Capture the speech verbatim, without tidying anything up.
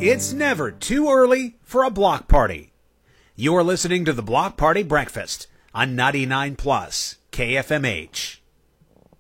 It's never too early for a block party. You're listening to the Block Party Breakfast on ninety-nine plus K F M H.